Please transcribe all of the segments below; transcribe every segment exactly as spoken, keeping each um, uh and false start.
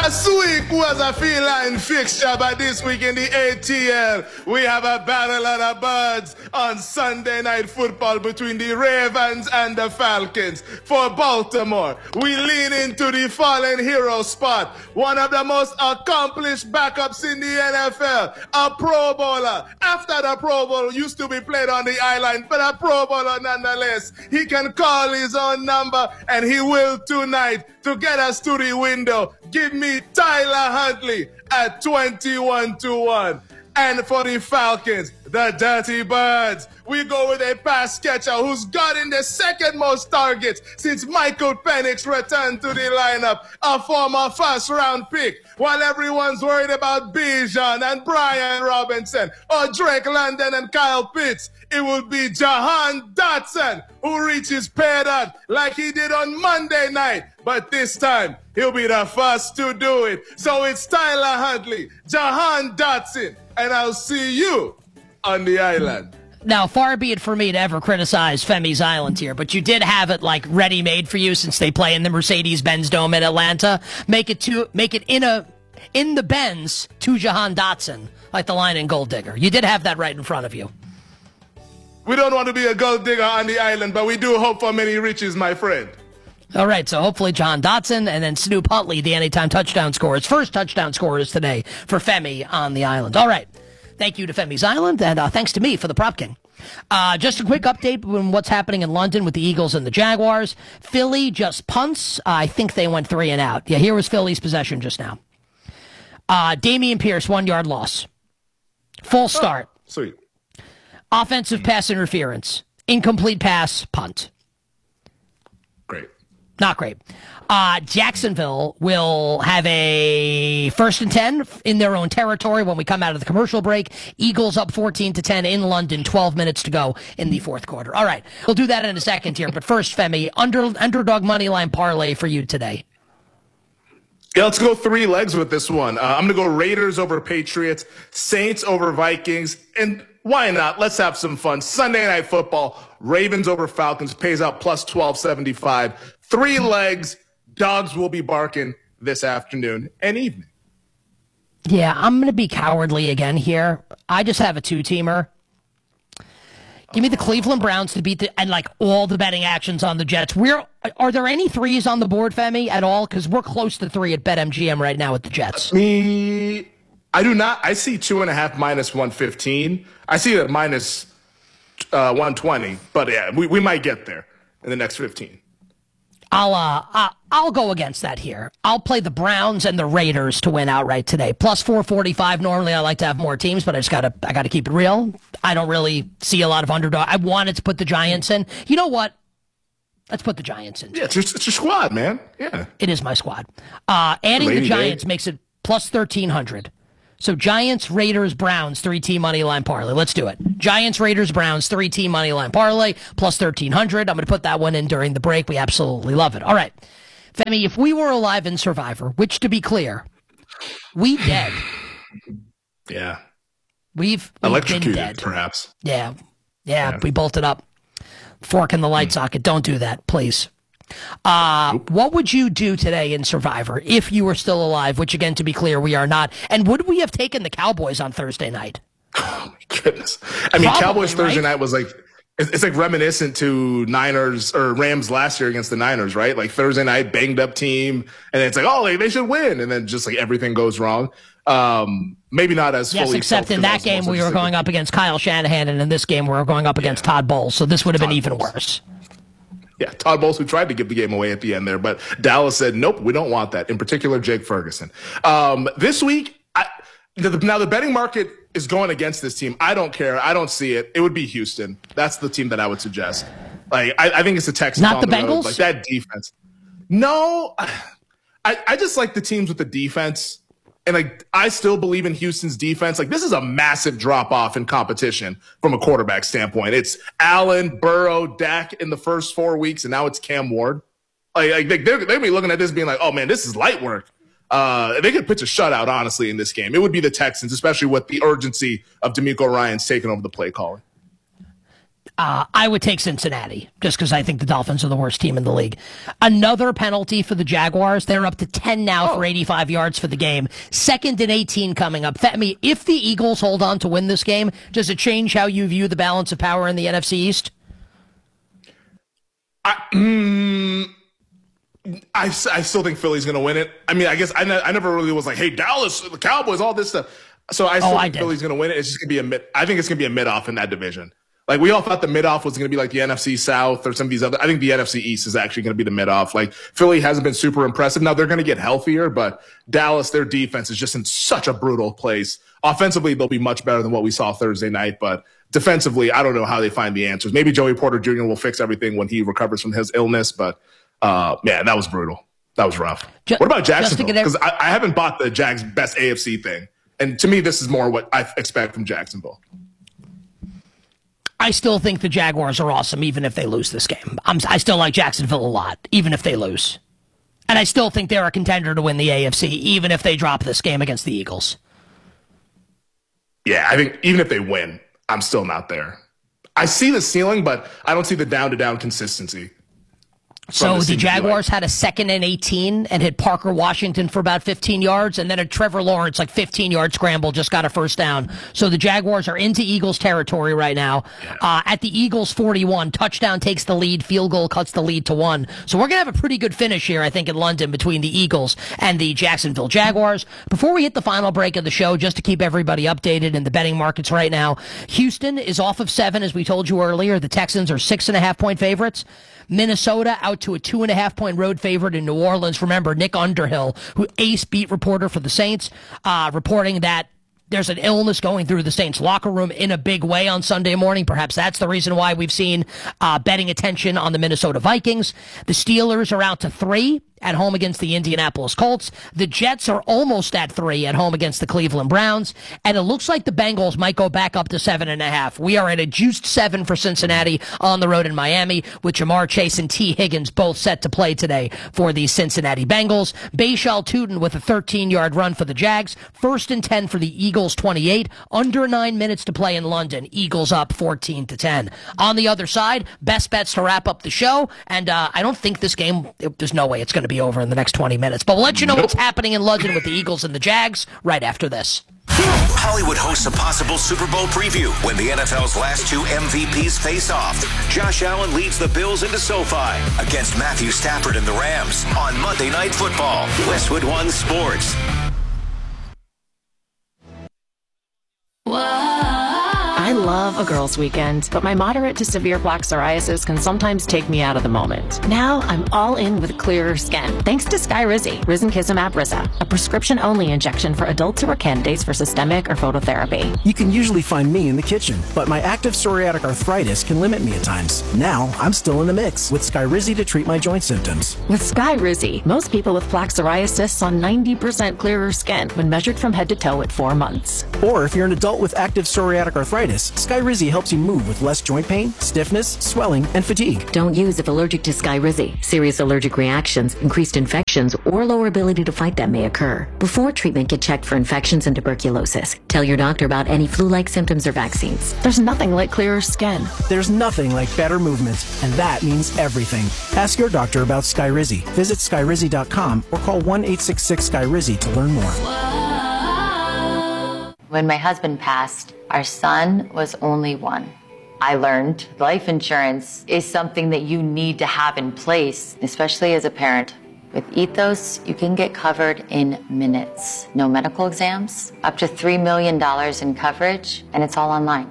Last week was a feline fixture, but this week in the A T L, we have a battle of the birds on Sunday Night Football between the Ravens and the Falcons. For Baltimore, we lean into the fallen hero spot. One of the most accomplished backups in the N F L, a Pro Bowler. After the Pro Bowl used to be played on the island, but a Pro Bowler nonetheless. He can call his own number, and he will tonight to get us to the window. Give me Tyler Huntley at twenty-one to one. And for the Falcons, the Dirty Birds, we go with a pass catcher who's gotten the second most targets since Michael Penix returned to the lineup, a former first-round pick. While everyone's worried about Bijan and Brian Robinson or Drake London and Kyle Pitts, it will be Jahan Dotson who reaches pay dirt like he did on Monday night. But this time, he'll be the first to do it. So it's Tyler Huntley, Jahan Dotson, and I'll see you on the island. Now, far be it for me to ever criticize Femi's Island here, but you did have it like ready-made for you since they play in the Mercedes-Benz Dome in Atlanta. Make it to make it in a in the Benz to Jahan Dotson, like the line in Gold Digger. You did have that right in front of you. We don't want to be a gold digger on the island, but we do hope for many riches, my friend. All right, so hopefully Jahan Dotson and then Snoop Huntley, the anytime touchdown scorers, first touchdown scorers today for Femi on the island. All right. Thank you to Femi's Island, and uh, thanks to me for the prop king. Uh, just a quick update on what's happening in London with the Eagles and the Jaguars. Philly just punts. Uh, I think they went three and out. Yeah, here was Philly's possession just now. Uh, Dameon Pierce, one-yard loss. Full start. Oh, sweet. Offensive pass interference. Incomplete pass, punt. Great. Not great. Uh, Jacksonville will have a first and ten in their own territory when we come out of the commercial break. Eagles up fourteen to ten in London, twelve minutes to go in the fourth quarter. All right, we'll do that in a second here. But first, Femi, under, underdog moneyline parlay for you today. Yeah, let's go three legs with this one. Uh, I'm going to go Raiders over Patriots, Saints over Vikings, and why not? Let's have some fun. Sunday Night Football, Ravens over Falcons, pays out plus twelve seventy-five. Three legs. Dogs will be barking this afternoon and evening. Yeah, I'm going to be cowardly again here. I just have a two-teamer. Give me the Cleveland Browns to beat the, and like all the betting actions on the Jets. We're, are there any threes on the board, Femi, at all? Because we're close to three at BetMGM right now with the Jets. Me, I do not. I see two and a half minus one fifteen. I see it at minus uh, one twenty. But yeah, we, we might get there in the next fifteen. I'll uh, uh I'll go against that here. I'll play the Browns and the Raiders to win outright today. Plus four forty-five. Normally I like to have more teams, but I just gotta I gotta keep it real. I don't really see a lot of underdog. I wanted to put the Giants in. You know what? Let's put the Giants in. Yeah, it's your, it's your squad, man. Yeah, it is my squad. Uh, adding Lady the Giants Day. makes it plus thirteen hundred. So Giants, Raiders, Browns, three-team money line parlay. Let's do it. Giants, Raiders, Browns, three-team money line parlay, plus thirteen hundred. I'm going to put that one in during the break. We absolutely love it. All right. Femi, if we were alive in Survivor, which to be clear, we dead. Yeah. We've, we've electrocuted, been dead. perhaps. Yeah. yeah. Yeah, we bolted up. Fork in the light mm. socket. Don't do that, please. Uh, nope. What would you do today in Survivor if you were still alive, which, again, to be clear, we are not? And would we have taken the Cowboys on Thursday night? Oh, my goodness. I mean, Probably, Cowboys Thursday right? night was like, it's like reminiscent to Niners or Rams last year against the Niners, right? Like Thursday night, banged up team. And it's like, oh, like, they should win. And then just like everything goes wrong. Um, maybe not as yes, fully. Except in that game, we were going up against Kyle Shanahan. And in this game, we were going up against yeah. Todd Bowles. So this would have Todd been even Bowles. worse. Yeah, Todd Bowles, who tried to give the game away at the end there, but Dallas said, nope, we don't want that. In particular, Jake Ferguson. Um, this week, I, the, now the betting market is going against this team. I don't care. I don't see it. It would be Houston. That's the team that I would suggest. Like, I, I think it's the Texans. Not the, the Bengals? Road. Like that defense. No, I, I just like the teams with the defense. And like, I still believe in Houston's defense. Like, this is a massive drop off in competition from a quarterback standpoint. It's Allen, Burrow, Dak in the first four weeks, and now it's Cam Ward. Like, like they, they're, they're be looking at this being like, oh man, this is light work. Uh, they could pitch a shutout, honestly, in this game. It would be the Texans, especially with the urgency of DeMeco Ryans taking over the play calling. Uh, I would take Cincinnati just because I think the Dolphins are the worst team in the league. Another penalty for the Jaguars. They're up to ten now oh. for eighty-five yards for the game. Second and eighteen coming up. Femi, if the Eagles hold on to win this game, does it change how you view the balance of power in the N F C East? I, mm, I, I still think Philly's going to win it. I mean, I guess I, ne- I never really was like, hey, Dallas, the Cowboys, all this stuff. So I still oh, think I Philly's going to win it. It's just going to be a mid. I think it's going to be a mid-off in that division. Like, we all thought the mid-off was going to be like the N F C South or some of these other. I think the N F C East is actually going to be the mid-off. Like, Philly hasn't been super impressive. Now, they're going to get healthier, but Dallas, their defense is just in such a brutal place. Offensively, they'll be much better than what we saw Thursday night, but defensively, I don't know how they find the answers. Maybe Joey Porter Junior will fix everything when he recovers from his illness, but, uh, man, that was brutal. That was rough. Just, what about Jacksonville? Because I, I haven't bought the Jags' best A F C thing. And to me, this is more what I expect from Jacksonville. I still think the Jaguars are awesome, even if they lose this game. I'm, I still like Jacksonville a lot, even if they lose. And I still think they're a contender to win the A F C, even if they drop this game against the Eagles. Yeah, I think even if they win, I'm still not there. I see the ceiling, but I don't see the down-to-down consistency. So the Jaguars had a second and eighteen and hit Parker Washington for about fifteen yards, and then a Trevor Lawrence, like fifteen-yard scramble, just got a first down. So the Jaguars are into Eagles territory right now. Yeah. Uh, at the Eagles forty-one, touchdown takes the lead, field goal cuts the lead to one. So we're going to have a pretty good finish here, I think, in London between the Eagles and the Jacksonville Jaguars. Before we hit the final break of the show, just to keep everybody updated in the betting markets right now, Houston is off of seven, as we told you earlier. The Texans are six and a half point favorites. Minnesota out to a two and a half point road favorite in New Orleans. Remember, Nick Underhill, who ace beat reporter for the Saints, uh, reporting that there's an illness going through the Saints locker room in a big way on Sunday morning. Perhaps that's the reason why we've seen uh, betting attention on the Minnesota Vikings. The Steelers are out to three at home against the Indianapolis Colts. The Jets are almost at three at home against the Cleveland Browns. And it looks like the Bengals might go back up to seven and a half. We are at a juiced seven for Cincinnati on the road in Miami, with Jamar Chase and T. Higgins both set to play today for the Cincinnati Bengals. Bayshal Tootin with a thirteen-yard run for the Jags. First and ten for the Eagles, twenty-eight. Under nine minutes to play in London. Eagles up fourteen to ten. On the other side, best bets to wrap up the show. And uh, I don't think this game, there's no way it's going to be over in the next twenty minutes. But we'll let you know nope. what's happening in London with the Eagles and the Jags right after this. Hollywood hosts a possible Super Bowl preview when the N F L's last two M V Ps face off. Josh Allen leads the Bills into SoFi against Matthew Stafford and the Rams on Monday Night Football. Westwood One Sports. I love a girls' weekend, but my moderate to severe plaque psoriasis can sometimes take me out of the moment. Now I'm all in with clearer skin, thanks to Skyrizi, Risankizumab Riza, a prescription-only injection for adults who are candidates for systemic or phototherapy. You can usually find me in the kitchen, but my active psoriatic arthritis can limit me at times. Now I'm still in the mix with Skyrizi to treat my joint symptoms. With Skyrizi, most people with plaque psoriasis saw ninety percent clearer skin when measured from head to toe at four months. Or if you're an adult with active psoriatic arthritis, Skyrizi helps you move with less joint pain, stiffness, swelling, and fatigue. Don't use if allergic to Skyrizi. Serious allergic reactions, increased infections, or lower ability to fight them may occur. Before treatment, get checked for infections and tuberculosis. Tell your doctor about any flu-like symptoms or vaccines. There's nothing like clearer skin. There's nothing like better movement, and that means everything. Ask your doctor about Skyrizi. Visit Skyrizi dot com or call one eight six six Skyrizi to learn more. When my husband passed, our son was only one. I learned life insurance is something that you need to have in place, especially as a parent. With Ethos, you can get covered in minutes. No medical exams, up to three million dollars in coverage, and it's all online.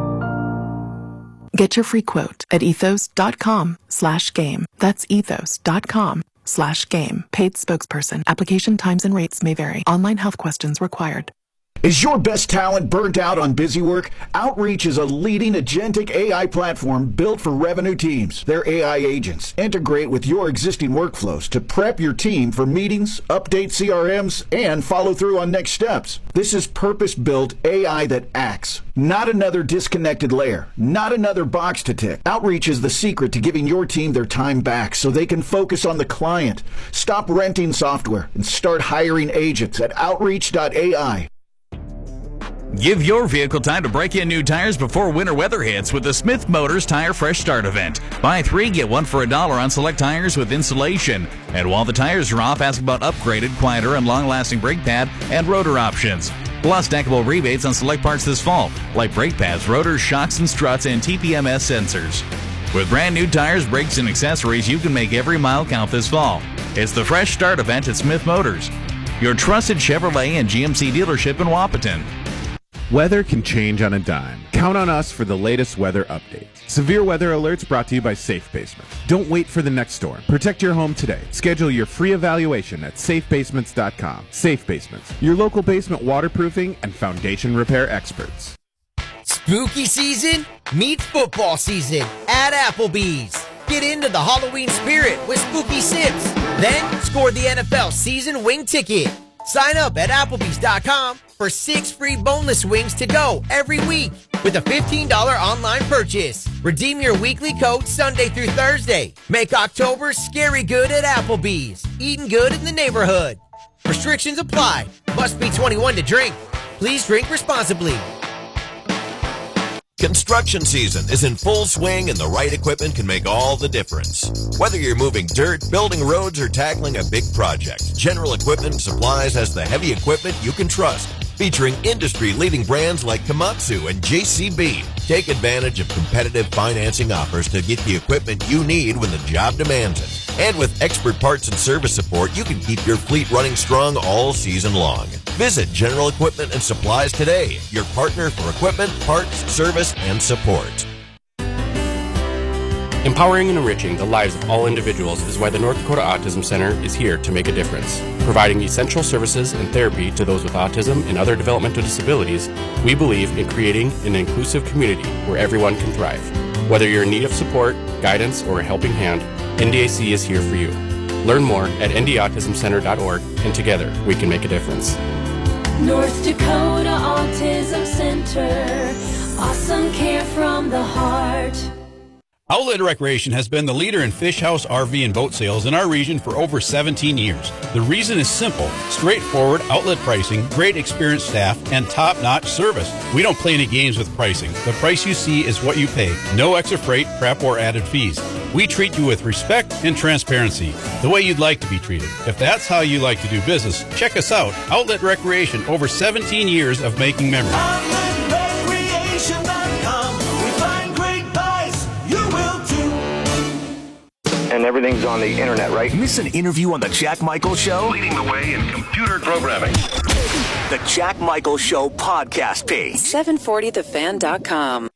Get your free quote at ethos dot com slash game. That's ethos dot com slash game. Paid spokesperson. Application times and rates may vary. Online health questions required. Is your best talent burnt out on busy work? Outreach is a leading agentic A I platform built for revenue teams. Their A I agents integrate with your existing workflows to prep your team for meetings, update C R Ms, and follow through on next steps. This is purpose-built A I that acts, not another disconnected layer, not another box to tick. Outreach is the secret to giving your team their time back so they can focus on the client. Stop renting software and start hiring agents at outreach dot A I. Give your vehicle time to break in new tires before winter weather hits with the Smith Motors Tire Fresh Start event. Buy three, get one for a dollar on select tires with insulation. And while the tires are off, ask about upgraded, quieter, and long-lasting brake pad and rotor options. Plus, stackable rebates on select parts this fall, like brake pads, rotors, shocks and struts, and T P M S sensors. With brand new tires, brakes, and accessories, you can make every mile count this fall. It's the Fresh Start event at Smith Motors, your trusted Chevrolet and G M C dealership in Wapaton. Weather can change on a dime. Count on us for the latest weather updates. Severe weather alerts brought to you by Safe Basements. Don't wait for the next storm. Protect your home today. Schedule your free evaluation at safe basements dot com. Safe Basements, your local basement waterproofing and foundation repair experts. Spooky season meets football season at Applebee's. Get into the Halloween spirit with Spooky Sips. Then score the N F L season wing ticket. Sign up at Applebee's dot com for six free boneless wings to go every week with a fifteen dollars online purchase. Redeem your weekly code Sunday through Thursday. Make October scary good at Applebee's. Eating good in the neighborhood. Restrictions apply. Must be twenty-one to drink. Please drink responsibly. Construction season is in full swing and the right equipment can make all the difference. Whether you're moving dirt, building roads, or tackling a big project, General Equipment and Supplies has the heavy equipment you can trust. Featuring industry-leading brands like Komatsu and J C B. Take advantage of competitive financing offers to get the equipment you need when the job demands it. And with expert parts and service support, you can keep your fleet running strong all season long. Visit General Equipment and Supplies today, your partner for equipment, parts, service, and support. Empowering and enriching the lives of all individuals is why the North Dakota Autism Center is here to make a difference. Providing essential services and therapy to those with autism and other developmental disabilities, we believe in creating an inclusive community where everyone can thrive. Whether you're in need of support, guidance, or a helping hand, N D A C is here for you. Learn more at n d autism center dot org, and together we can make a difference. North Dakota Autism Center, awesome care from the heart. Outlet Recreation has been the leader in fish house, R V, and boat sales in our region for over seventeen years. The reason is simple: straightforward outlet pricing, great experienced staff, and top-notch service. We don't play any games with pricing. The price you see is what you pay. No extra freight, prep, or added fees. We treat you with respect and transparency, the way you'd like to be treated. If that's how you like to do business, check us out. Outlet Recreation, over seventeen years of making memories. outlet recreation dot com. We find great buys. You will too. And everything's on the internet, right? Miss an interview on The Jack Michael Show? Leading the way in computer programming. The Jack Michael Show podcast page. seven forty the fan dot com.